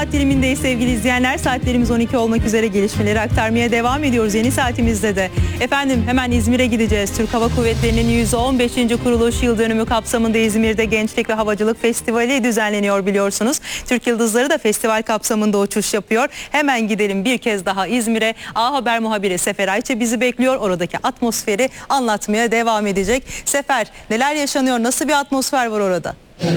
saat dilimindeyiz sevgili izleyenler. Saatlerimiz 12 olmak üzere, gelişmeleri aktarmaya devam ediyoruz yeni saatimizde de. Efendim hemen İzmir'e gideceğiz. Türk Hava Kuvvetleri'nin 115. kuruluş yıl dönümü kapsamında İzmir'de Gençlik ve Havacılık Festivali düzenleniyor biliyorsunuz. Türk Yıldızları da festival kapsamında uçuş yapıyor. Hemen gidelim bir kez daha İzmir'e. A Haber muhabiri Sefer Ayça bizi bekliyor. Oradaki atmosferi anlatmaya devam edecek. Sefer, neler yaşanıyor? Nasıl bir atmosfer var orada?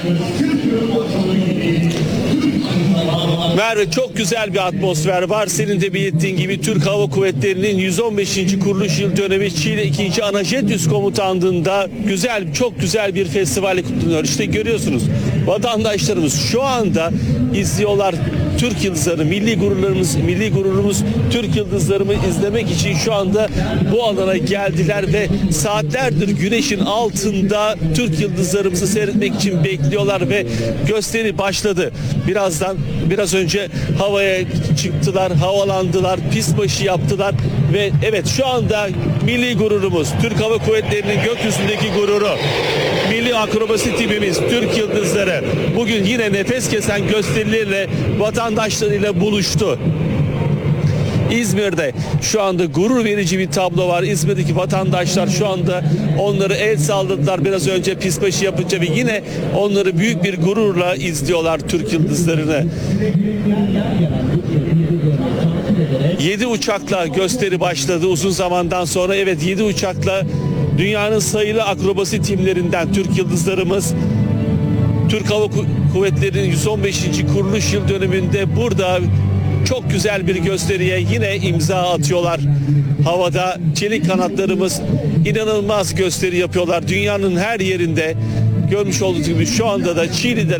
Merve, çok güzel bir atmosfer var. Senin de belirttiğin gibi Türk Hava Kuvvetleri'nin 115. kuruluş yıl dönemi Çiğli 2. Anajet Komutanlığı'nda çok güzel bir festival kutlanıyor. İşte görüyorsunuz, vatandaşlarımız şu anda izliyorlar. Türk Yıldızları, milli gururumuz Türk Yıldızlarımı izlemek için şu anda bu alana geldiler ve saatlerdir güneşin altında Türk Yıldızlarımızı seyretmek için bekliyorlar ve gösteri başladı. Biraz önce havaya çıktılar, havalandılar, pist başı yaptılar ve evet, şu anda milli gururumuz, Türk Hava Kuvvetleri'nin gökyüzündeki gururu, milli akrobasi timimiz Türk Yıldızları bugün yine nefes kesen gösterilerle vatandaşlarıyla buluştu. İzmir'de şu anda gurur verici bir tablo var. İzmir'deki vatandaşlar şu anda onları el salladılar biraz önce pist başı yapınca ve yine onları büyük bir gururla izliyorlar, Türk Yıldızlarını. 7 uçakla gösteri başladı uzun zamandan sonra. Evet, 7 uçakla dünyanın sayılı akrobasi timlerinden Türk Yıldızlarımız Türk Hava Kuvvetleri'nin 115. kuruluş yıl dönümünde burada çok güzel bir gösteriye yine imza atıyorlar. Havada çelik kanatlarımız inanılmaz gösteri yapıyorlar. Dünyanın her yerinde görmüş olduğunuz gibi şu anda da Çiğli'de